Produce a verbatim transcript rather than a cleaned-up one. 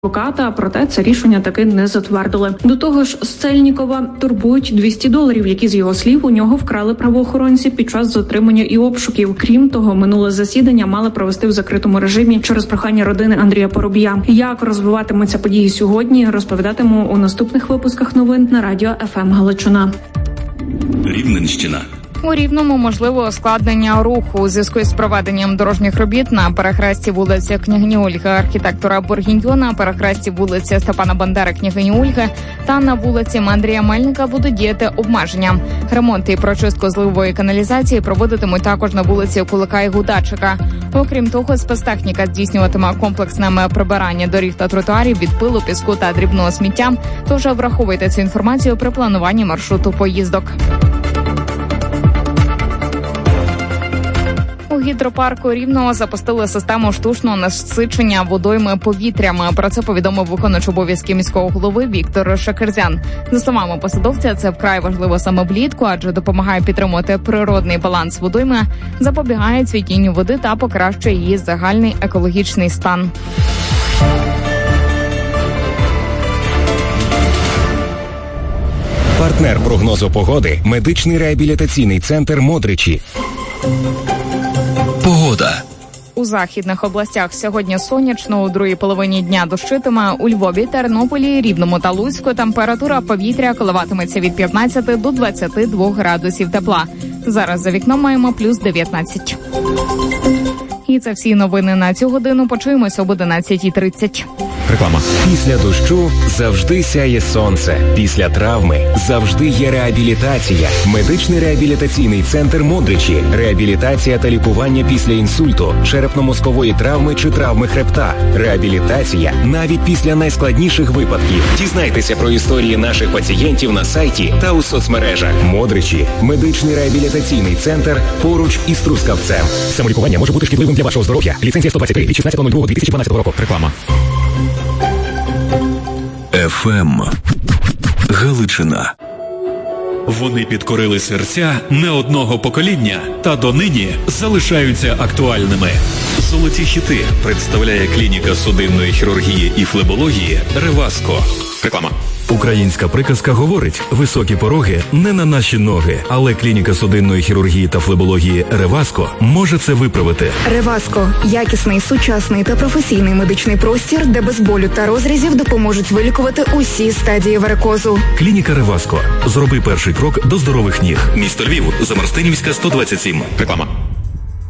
адвоката, проте це рішення таки не затвердили. До того ж, Сцельнікова турбують двісті доларів, які, з його слів, у нього вкрали правоохоронці під час затримання і обшуків. Крім того, минуле засідання мали провести в закритому режимі через прохання родини Андрія Поробія. Як розвиватимуться події сьогодні, розповідатиму у наступних випусках новин на радіо еф ем Галичина. Рівненщина. У Рівному можливе ускладнення руху у зв'язку із проведенням дорожніх робіт на перехресті вулиці Княгині Ольги, архітектора Бургіньйона, перехресті вулиці Степана Бандери, Княгині Ольги та на вулиці Андрія Мельника будуть діяти обмеження. Ремонт і прочистку зливової каналізації проводитимуть також на вулиці Кулика і Гудачика. Окрім того, спецтехніка здійснюватиме комплексне прибирання доріг та тротуарів від пилу, піску та дрібного сміття. Тож враховуйте цю інформацію при плануванні маршруту поїздок. У гідропарку Рівного запустили систему штучного насичення водойми повітрями. Про це повідомив виконувач обов'язків міського голови Віктор Шакерзян. За словами посадовця, це вкрай важливо саме влітку, адже допомагає підтримувати природний баланс водойми, запобігає цвітінню води та покращує її загальний екологічний стан. Партнер прогнозу погоди – медичний реабілітаційний центр «Модричі». Погода. У західних областях сьогодні сонячно, у другій половині дня дощитиме. У Львові, Тернополі, Рівному та Луцьку температура повітря коливатиметься від п'ятнадцяти до двадцяти двох градусів тепла. Зараз за вікном маємо плюс дев'ятнадцять. І це всі новини на цю годину. Почуємося об одинадцятій тридцять. Реклама. Після дощу завжди сяє сонце. Після травми завжди є реабілітація. Медичний реабілітаційний центр «Модричі». Реабілітація та лікування після інсульту, черепно-мозкової травми чи травми хребта. Реабілітація навіть після найскладніших випадків. Дізнайтеся про історії наших пацієнтів на сайті та у соцмережах. «Модричі» – медичний реабілітаційний центр поруч із Трускавцем. Самолікування може бути шкідливим для вашого здоров'я. Ліцензія сто двадцять три від шістнадцятого лютого дві тисячі дванадцятого року. Реклама. еф ем Галичина. Вони підкорили серця не одного покоління та донині залишаються актуальними. Золоті хіти представляє клініка судинної хірургії і флебології «Реваско». Реклама. Українська приказка говорить: високі пороги не на наші ноги, але клініка судинної хірургії та флебології «Реваско» може це виправити. «Реваско» – якісний, сучасний та професійний медичний простір, де без болю та розрізів допоможуть вилікувати усі стадії варикозу. Клініка «Реваско». Зроби перший крок до здорових ніг. Місто Львів, Замарстинівська, сто двадцять сім. Реклама.